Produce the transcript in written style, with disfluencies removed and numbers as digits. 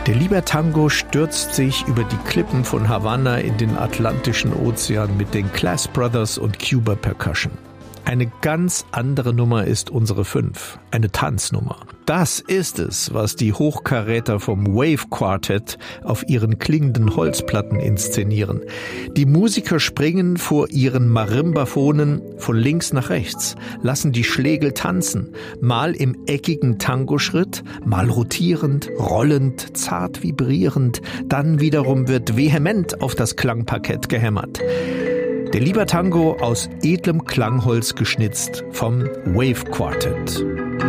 Der Libertango stürzt sich über die Klippen von Havanna in den Atlantischen Ozean mit den Class Brothers und Cuba Percussion. Eine ganz andere Nummer ist unsere 5, eine Tanznummer. Das ist es, was die Hochkaräter vom Wave Quartet auf ihren klingenden Holzplatten inszenieren. Die Musiker springen vor ihren Marimbaphonen von links nach rechts, lassen die Schlägel tanzen, mal im eckigen Tangoschritt, mal rotierend, rollend, zart vibrierend, dann wiederum wird vehement auf das Klangparkett gehämmert. Der Libertango aus edlem Klangholz geschnitzt vom Wave Quartet.